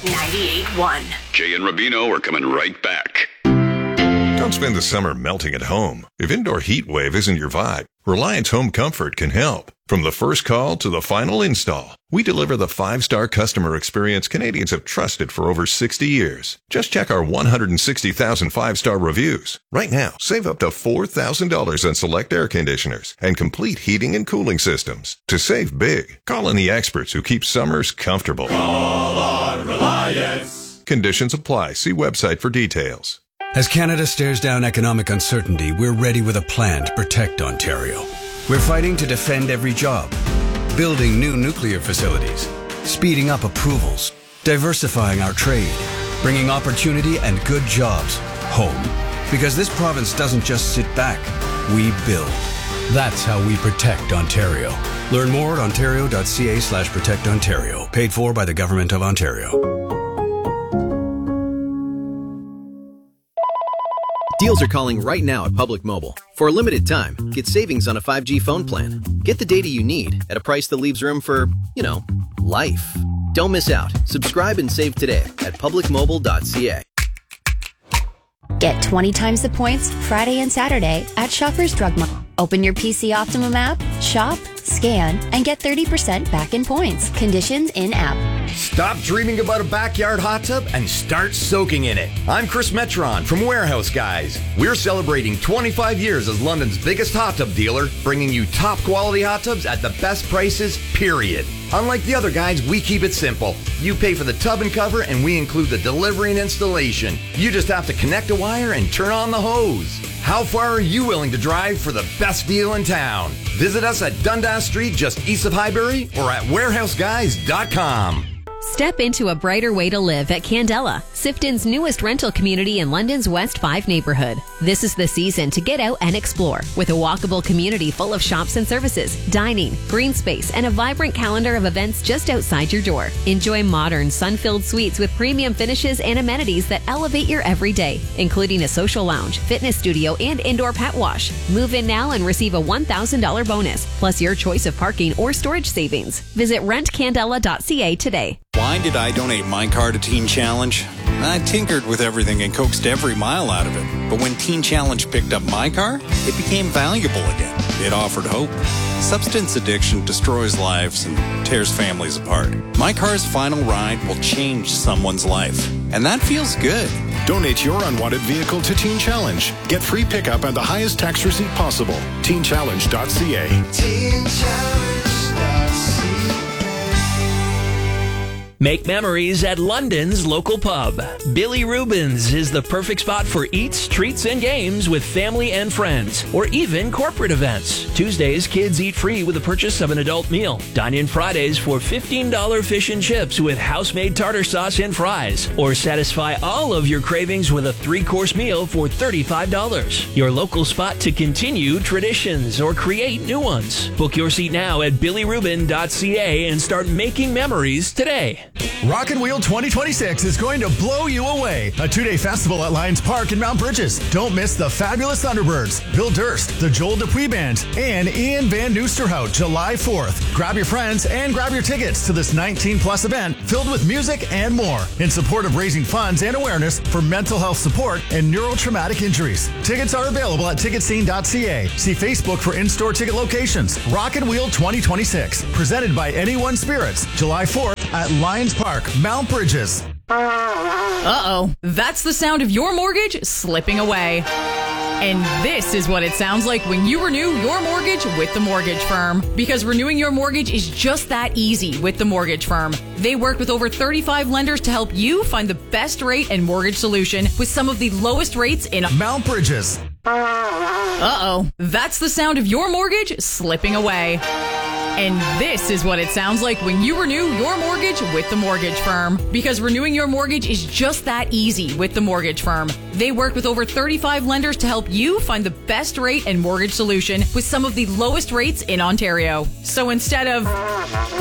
98.1. Jay and Rubino are coming right back. Don't spend the summer melting at home. If indoor heat wave isn't your vibe, Reliance Home Comfort can help. From the first call to the final install, we deliver the 5-star customer experience Canadians have trusted for over 60 years. Just check our 160,000 5-star reviews. Right now, save up to $4,000 on select air conditioners and complete heating and cooling systems. To save big, call in the experts who keep summers comfortable. Call on Reliance. Conditions apply. See website for details. As Canada stares down economic uncertainty, we're ready with a plan to protect Ontario. We're fighting to defend every job, building new nuclear facilities, speeding up approvals, diversifying our trade, bringing opportunity and good jobs home. Because this province doesn't just sit back, we build. That's how we protect Ontario. Learn more at ontario.ca/protectontario. Paid for by the Government of Ontario. Deals are calling right now at Public Mobile. For a limited time, get savings on a 5G phone plan. Get the data you need at a price that leaves room for, life. Don't miss out. Subscribe and save today at publicmobile.ca. Get 20 times the points Friday and Saturday at Shoppers Drug Mart. Open your PC Optimum app, shop, scan, and get 30% back in points. Conditions in-app. Stop dreaming about a backyard hot tub and start soaking in it. I'm Chris Metron from Warehouse Guys. We're celebrating 25 years as London's biggest hot tub dealer, bringing you top quality hot tubs at the best prices, period. Unlike the other guys, we keep it simple. You pay for the tub and cover, and we include the delivery and installation. You just have to connect a wire and turn on the hose. How far are you willing to drive for the best deal in town? Visit us at Dundas Street, just east of Highbury, or at warehouseguys.com. Step into a brighter way to live at Candela, Sifton's newest rental community in London's West 5 neighborhood. This is the season to get out and explore with a walkable community full of shops and services, dining, green space, and a vibrant calendar of events just outside your door. Enjoy modern, sun-filled suites with premium finishes and amenities that elevate your everyday, including a social lounge, fitness studio, and indoor pet wash. Move in now and receive a $1,000 bonus, plus your choice of parking or storage savings. Visit rentcandela.ca today. Why did I donate my car to Teen Challenge? I tinkered with everything and coaxed every mile out of it. But when Teen Challenge picked up my car, it became valuable again. It offered hope. Substance addiction destroys lives and tears families apart. My car's final ride will change someone's life. And that feels good. Donate your unwanted vehicle to Teen Challenge. Get free pickup and the highest tax receipt possible. TeenChallenge.ca. TeenChallenge.ca. Make memories at London's local pub. Billy Rubin's is the perfect spot for eats, treats, and games with family and friends, or even corporate events. Tuesdays, kids eat free with the purchase of an adult meal. Dine in Fridays for $15 fish and chips with house-made tartar sauce and fries, or satisfy all of your cravings with a 3-course meal for $35. Your local spot to continue traditions or create new ones. Book your seat now at billyrubin.ca and start making memories today. Rock and Wheel 2026 is going to blow you away. A 2-day festival at Lions Park in Mount Bridges. Don't miss the fabulous Thunderbirds, Bill Durst, the Joel Dupuis Band, and Ian Van Noosterhout, July 4th. Grab your friends and grab your tickets to this 19-plus event filled with music and more in support of raising funds and awareness for mental health support and neurotraumatic injuries. Tickets are available at ticketscene.ca. See Facebook for in-store ticket locations. Rock and Wheel 2026, presented by Anyone Spirits, July 4th at Lions Park, Mount Bridges. Uh-oh, that's the sound of your mortgage slipping away. And this is what it sounds like when you renew your mortgage with the mortgage firm. Because renewing your mortgage is just that easy with the mortgage firm. They work with over 35 lenders to help you find the best rate and mortgage solution with some of the lowest rates in Mount Bridges. Uh-oh, that's the sound of your mortgage slipping away. And this is what it sounds like when you renew your mortgage with the mortgage firm. Because renewing your mortgage is just that easy with the mortgage firm. They work with over 35 lenders to help you find the best rate and mortgage solution with some of the lowest rates in Ontario. So instead of